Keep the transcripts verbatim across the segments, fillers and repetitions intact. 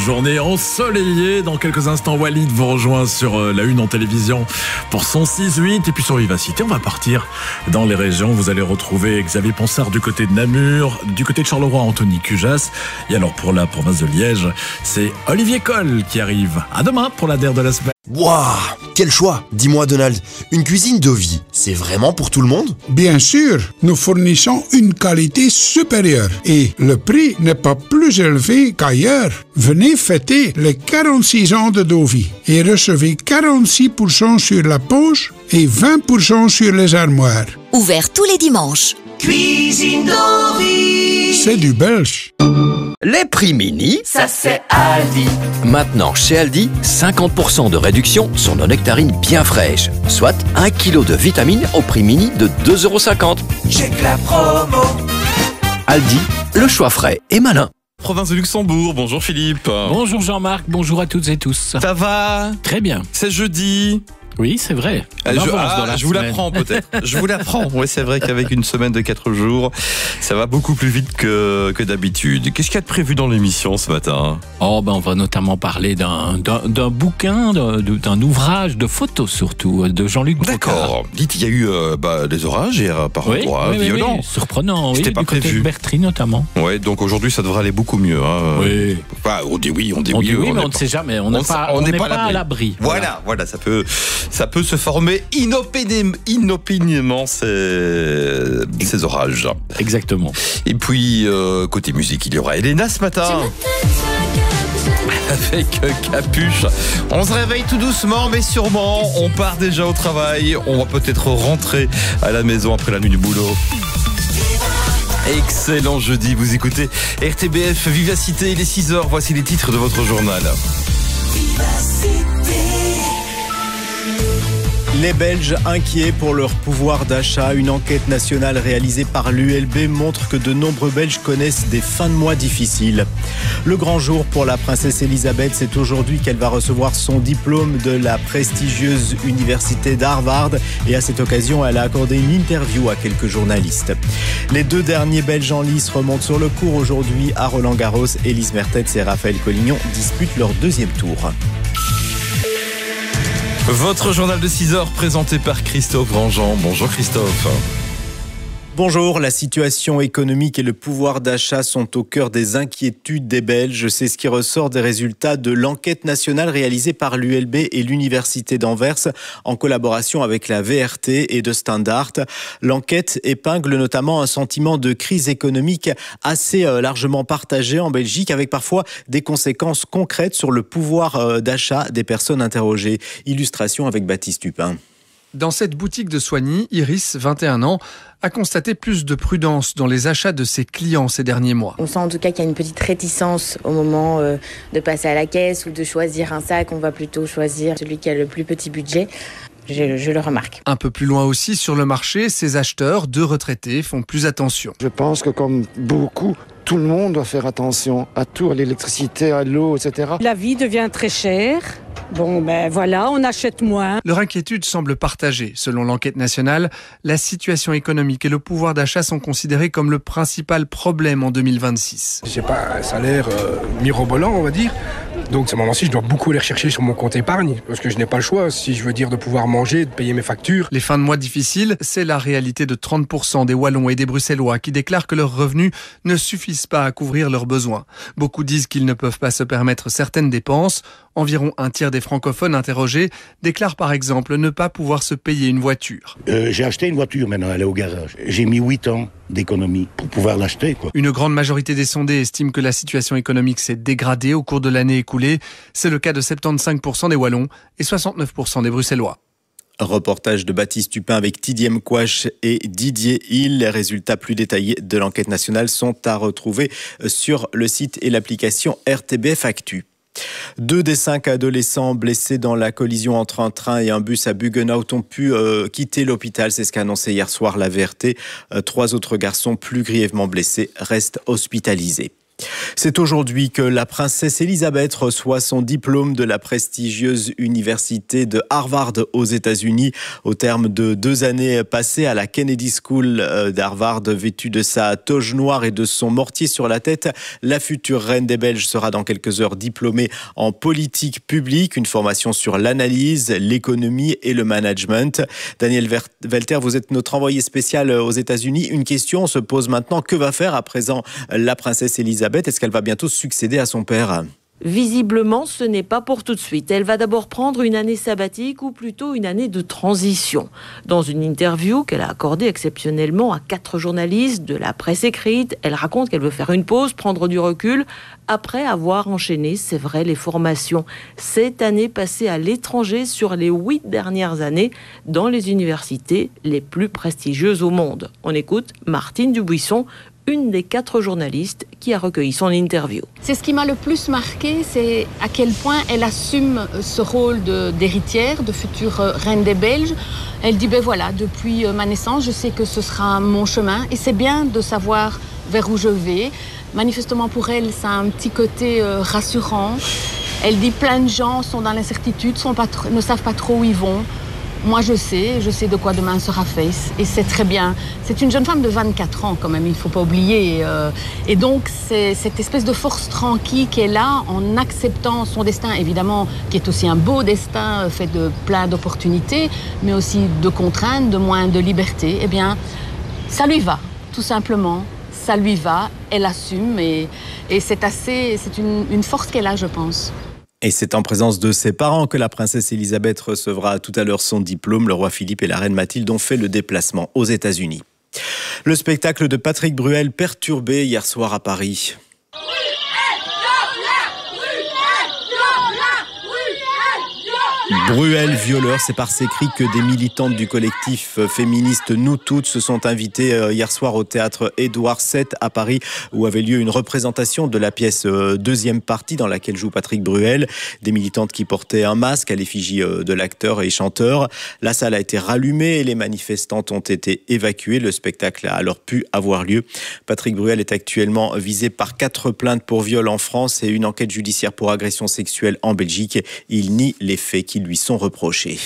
journée ensoleillée. Dans quelques instants, Walid vous rejoint sur la une en télévision pour son six huit. Et puis sur Vivacité, on va partir dans les régions. Vous allez retrouver Xavier Ponsard du côté de Namur, du côté de Charleroi, Anthony Cujas. Et alors pour la province de Liège, c'est Olivier Coll qui arrive. À demain pour la D E R de la semaine. Waouh, quel choix! Dis-moi Donald, une cuisine Dovi, c'est vraiment pour tout le monde? Bien sûr, nous fournissons une qualité supérieure et le prix n'est pas plus élevé qu'ailleurs. Venez fêter les quarante-six ans de Dovi et recevez quarante-six pour cent sur la poche et vingt pour cent sur les armoires. Ouvert tous les dimanches. Cuisine Dovi. C'est du belge. Les prix mini, ça c'est Aldi. Maintenant chez Aldi, cinquante pour cent de réduction sur nos nectarines bien fraîches, soit un kilo de vitamines au prix mini de deux euros cinquante. Check la promo. Aldi, le choix frais et malin. Province de Luxembourg, bonjour Philippe. Bonjour Jean-Marc, bonjour à toutes et tous. Ça va? Très bien. C'est jeudi. Oui, c'est vrai. Je, ah, je vous l'apprends peut-être. Je vous l'apprends. Oui, c'est vrai qu'avec une semaine de quatre jours, ça va beaucoup plus vite que, que d'habitude. Qu'est-ce qu'il y a de prévu dans l'émission ce matin? Oh, ben on va notamment parler d'un, d'un, d'un bouquin, d'un, d'un ouvrage de photos surtout, de Jean-Luc Brocard. D'accord. Dites, il y a eu euh, bah, des orages hier par oui, endroits oui, violents. Oui, surprenant. C'était oui, pas du prévu. Côté de Bertry notamment. Ouais, donc aujourd'hui ça devrait aller beaucoup mieux. Hein. Oui. Enfin, on dit oui, on dit on oui. Dit oui, on mais on ne pas... sait jamais. On n'est pas, on on n'est pas, pas pas à l'abri. Voilà, voilà, voilà, ça peut, ça peut se former. Mais inopinément, inopinément ces, ces orages. Exactement. Et puis, euh, côté musique, il y aura Elena ce matin. Avec Capuche. On se réveille tout doucement, mais sûrement. On part déjà au travail. On va peut-être rentrer à la maison après la nuit du boulot. Excellent jeudi. Vous écoutez R T B F Vivacité. Il est six heures. Voici les titres de votre journal. Les Belges inquiets pour leur pouvoir d'achat. Une enquête nationale réalisée par l'U L B montre que de nombreux Belges connaissent des fins de mois difficiles. Le grand jour pour la princesse Elisabeth, c'est aujourd'hui qu'elle va recevoir son diplôme de la prestigieuse université d'Harvard. Et à cette occasion, elle a accordé une interview à quelques journalistes. Les deux derniers Belges en lice remontent sur le court aujourd'hui à Roland-Garros. Elise Mertens et Raphaël Collignon disputent leur deuxième tour. Votre journal de six heures présenté par Christophe Grandjean. Bonjour Christophe. Bonjour, la situation économique et le pouvoir d'achat sont au cœur des inquiétudes des Belges. C'est ce qui ressort des résultats de l'enquête nationale réalisée par l'U L B et l'Université d'Anvers en collaboration avec la V R T et de Standard. L'enquête épingle notamment un sentiment de crise économique assez largement partagé en Belgique, avec parfois des conséquences concrètes sur le pouvoir d'achat des personnes interrogées. Illustration avec Baptiste Tupin. Dans cette boutique de Soigny, Iris, vingt et un ans, a constaté plus de prudence dans les achats de ses clients ces derniers mois. On sent en tout cas qu'il y a une petite réticence au moment euh, de passer à la caisse ou de choisir un sac. On va plutôt choisir celui qui a le plus petit budget. Je, je le remarque. Un peu plus loin aussi, sur le marché, ces acheteurs, deux retraités, font plus attention. Je pense que comme beaucoup, tout le monde doit faire attention à tout, à l'électricité, à l'eau, et cetera. La vie devient très chère. Bon, ben voilà, on achète moins. Leur inquiétude semble partagée. Selon l'enquête nationale, la situation économique et le pouvoir d'achat sont considérés comme le principal problème en deux mille vingt-six. J'ai pas un salaire euh, mirobolant, on va dire. Donc, à ce moment-ci, je dois beaucoup aller rechercher sur mon compte épargne, parce que je n'ai pas le choix, si je veux dire de pouvoir manger, de payer mes factures. Les fins de mois difficiles, c'est la réalité de trente pour cent des Wallons et des Bruxellois qui déclarent que leurs revenus ne suffisent pas à couvrir leurs besoins. Beaucoup disent qu'ils ne peuvent pas se permettre certaines dépenses. Environ un tiers des francophones interrogés déclarent par exemple ne pas pouvoir se payer une voiture. Euh, j'ai acheté une voiture maintenant, elle est au garage. J'ai mis huit ans d'économie pour pouvoir l'acheter, quoi. Une grande majorité des sondés estiment que la situation économique s'est dégradée au cours de l'année écoulée. C'est le cas de soixante-quinze pour cent des Wallons et soixante-neuf pour cent des Bruxellois. Reportage de Baptiste Tupin avec Didier Mkwash et Didier Hill. Les résultats plus détaillés de l'enquête nationale sont à retrouver sur le site et l'application R T B F Actu. Deux des cinq adolescents blessés dans la collision entre un train et un bus à Buggenhout ont pu euh, quitter l'hôpital. C'est ce qu'a annoncé hier soir la V R T. Euh, trois autres garçons plus grièvement blessés restent hospitalisés. C'est aujourd'hui que la princesse Elisabeth reçoit son diplôme de la prestigieuse université de Harvard aux États-Unis. Au terme de deux années passées à la Kennedy School d'Harvard, vêtue de sa toge noire et de son mortier sur la tête, la future reine des Belges sera dans quelques heures diplômée en politique publique, une formation sur l'analyse, l'économie et le management. Daniel Welter, vous êtes notre envoyé spécial aux États-Unis. Une question se pose maintenant, que va faire à présent la princesse Elisabeth ? Est-ce qu'elle va bientôt succéder à son père ? Visiblement, ce n'est pas pour tout de suite. Elle va d'abord prendre une année sabbatique ou plutôt une année de transition. Dans une interview qu'elle a accordée exceptionnellement à quatre journalistes de la presse écrite, elle raconte qu'elle veut faire une pause, prendre du recul, après avoir enchaîné, c'est vrai, les formations. Cette année passée à l'étranger sur les huit dernières années dans les universités les plus prestigieuses au monde. On écoute Martine Dubuisson, une des quatre journalistes qui a recueilli son interview. C'est ce qui m'a le plus marqué, c'est à quel point elle assume ce rôle de, d'héritière, de future reine des Belges. Elle dit, ben voilà, depuis ma naissance, je sais que ce sera mon chemin et c'est bien de savoir vers où je vais. Manifestement pour elle, ça a un petit côté euh, rassurant. Elle dit, plein de gens sont dans l'incertitude, sont pas tr- ne savent pas trop où ils vont. Moi, je sais, je sais de quoi demain sera fait, et c'est très bien. C'est une jeune femme de vingt-quatre ans, quand même, il ne faut pas oublier. Euh, et donc, c'est cette espèce de force tranquille qu'elle a en acceptant son destin, évidemment, qui est aussi un beau destin, fait de plein d'opportunités, mais aussi de contraintes, de moins de liberté. Eh bien, ça lui va, tout simplement. Ça lui va, elle assume, et, et c'est assez, c'est une, une force qu'elle a, je pense. Et c'est en présence de ses parents que la princesse Elisabeth recevra tout à l'heure son diplôme. Le roi Philippe et la reine Mathilde ont fait le déplacement aux États-Unis. Le spectacle de Patrick Bruel perturbé hier soir à Paris. Bruel violeur, c'est par ces cris que des militantes du collectif féministe Nous Toutes se sont invitées hier soir au théâtre Édouard sept à Paris, où avait lieu une représentation de la pièce deuxième partie dans laquelle joue Patrick Bruel. Des militantes qui portaient un masque à l'effigie de l'acteur et chanteur. La salle a été rallumée et les manifestantes ont été évacuées. Le spectacle a alors pu avoir lieu. Patrick Bruel est actuellement visé par quatre plaintes pour viol en France et une enquête judiciaire pour agression sexuelle en Belgique. Il nie les faits qui lui sont reprochés.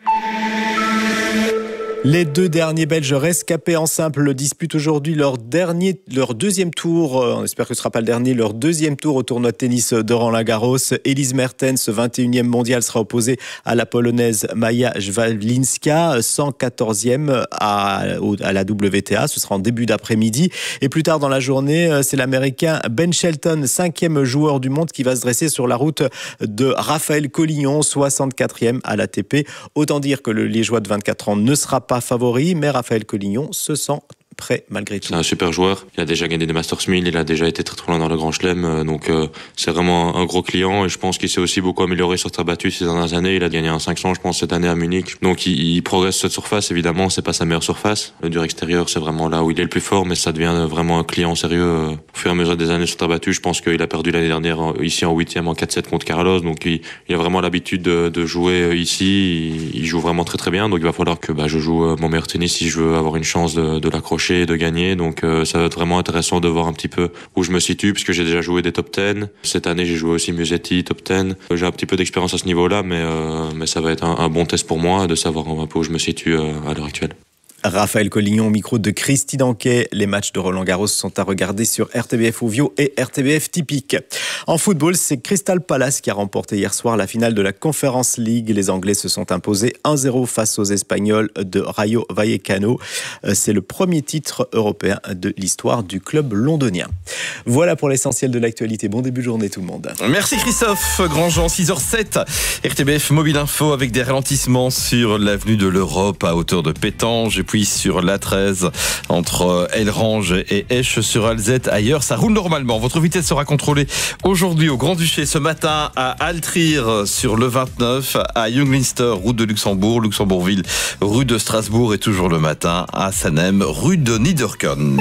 Les deux derniers Belges rescapés en simple disputent aujourd'hui leur dernier, leur deuxième tour, on espère que ce ne sera pas le dernier, leur deuxième tour au tournoi de tennis de Roland-Garros. Elise Mertens, vingt et unième mondiale, sera opposée à la polonaise Maja Szwajlinska, cent quatorzième à, à la W T A. Ce sera en début d'après-midi. Et plus tard dans la journée, c'est l'américain Ben Shelton, cinquième joueur du monde, qui va se dresser sur la route de Raphaël Collignon, soixante-quatrième à l'A T P. Autant dire que le Liégeois de vingt-quatre ans ne sera pas favori, mais Raphaël Collignon se sent prêt malgré tout. C'est un super joueur, il a déjà gagné des Masters mille, il a déjà été très très loin dans le Grand Chelem, donc euh, c'est vraiment un gros client et je pense qu'il s'est aussi beaucoup amélioré sur terre battue ces dernières années. Il a gagné un cinq cents je pense cette année à Munich, donc il, il progresse sur cette surface. Évidemment c'est pas sa meilleure surface, le dur extérieur c'est vraiment là où il est le plus fort, mais ça devient vraiment un client sérieux euh, au fur et à mesure des années sur terre battue. Je pense qu'il a perdu l'année dernière ici en huitième en quatre sept contre Carlos, donc il, il a vraiment l'habitude de, de jouer ici, il, il joue vraiment très très bien, donc il va falloir que bah, je joue mon meilleur tennis si je veux avoir une chance de, de l'accrocher et de gagner. Donc euh, ça va être vraiment intéressant de voir un petit peu où je me situe, puisque j'ai déjà joué des top dix. Cette année, j'ai joué aussi Musetti, top dix. J'ai un petit peu d'expérience à ce niveau-là, mais, euh, mais ça va être un, un bon test pour moi de savoir un peu où je me situe euh, à l'heure actuelle. Raphaël Collignon au micro de Christy Danquet. Les matchs de Roland-Garros sont à regarder sur R T B F Ovio et R T B F Typique. En football, c'est Crystal Palace qui a remporté hier soir la finale de la Conference League. Les Anglais se sont imposés un zéro face aux Espagnols de Rayo Vallecano. C'est le premier titre européen de l'histoire du club londonien. Voilà pour l'essentiel de l'actualité. Bon début de journée tout le monde. Merci Christophe Grandjean, six heures sept. R T B F Mobile Info avec des ralentissements sur l'avenue de l'Europe à hauteur de Pétange et puis sur l'A treize entre Elrange et Esch sur Alzette. Ailleurs, ça roule normalement. Votre vitesse sera contrôlée aujourd'hui au Grand-Duché, ce matin à Altrir sur le vingt-neuf, à Junglinster, route de Luxembourg, Luxembourgville, rue de Strasbourg et toujours le matin à Sanem, rue de Niederkorn.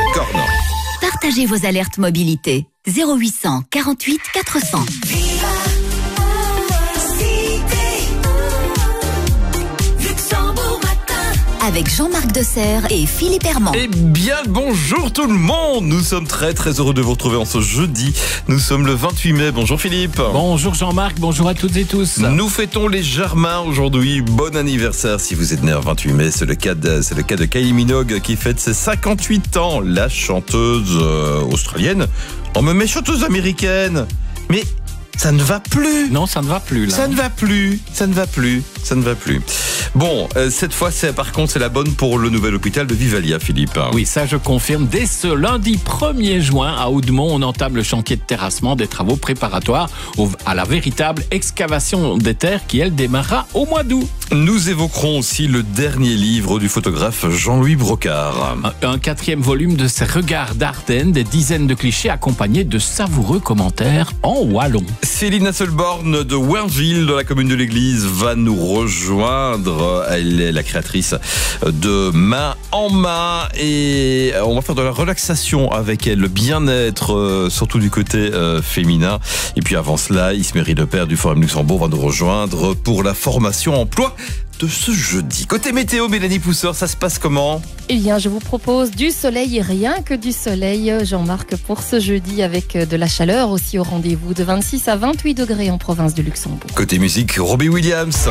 Partagez vos alertes mobilité. zéro huit cent quarante-huit quatre cents. avec Jean-Marc Desserre et Philippe Herman. Eh bien, bonjour tout le monde. Nous sommes très très heureux de vous retrouver en ce jeudi. Nous sommes le vingt-huit mai. Bonjour Philippe. Bonjour Jean-Marc, bonjour à toutes et tous. Nous fêtons les Germains aujourd'hui. Bon anniversaire si vous êtes né le vingt-huit mai. C'est le cas de, c'est le cas de Kylie Minogue qui fête ses cinquante-huit ans. La chanteuse euh, australienne. Oh mais mes chanteuses américaines. Mais ça ne va plus. Non, ça ne va plus là. Ça ne va plus. Ça ne va plus. Ça ne va plus. Bon, euh, cette fois, c'est par contre, c'est la bonne pour le nouvel hôpital de Vivalia, Philippe. Oui, ça je confirme. Dès ce lundi premier juin, à Haudemont, on entame le chantier de terrassement des travaux préparatoires au, à la véritable excavation des terres qui, elle, démarrera au mois d'août. Nous évoquerons aussi le dernier livre du photographe Jean-Louis Brocard. Un, un quatrième volume de ses regards d'Ardennes, des dizaines de clichés accompagnés de savoureux commentaires en wallon. Céline Hasselborn de Wernville, dans la commune de l'Église, va nous rejoindre. Elle est la créatrice de Main en Main et on va faire de la relaxation avec elle, le bien-être, surtout du côté euh, féminin. Et puis avant cela, Isméry Lepère du Forum Luxembourg va nous rejoindre pour la formation emploi de ce jeudi. Côté météo, Mélanie Pousseur, ça se passe comment ? Eh bien, je vous propose du soleil et rien que du soleil, Jean-Marc, pour ce jeudi, avec de la chaleur aussi au rendez-vous, de vingt-six à vingt-huit degrés en province de Luxembourg. Côté musique, Robbie Williams.